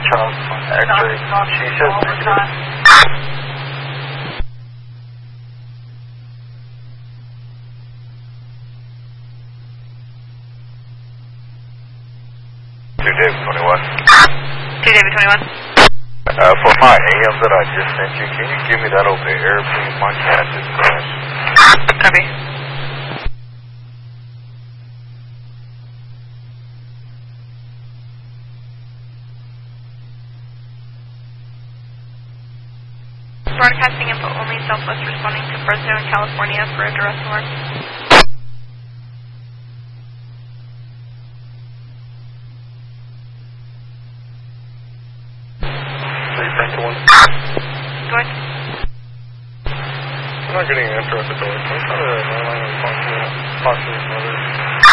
Charles X-ray. She says negative. Two David 21. 2 David 21. For my AM that I just sent you, can you give me that over the air, please? My cat just crashed. Copy. Broadcasting info only, Southwest responding to Fresno in California for a duress warrant. Go ahead. I'm not getting an answer at the door. Can we try to talk to his mother?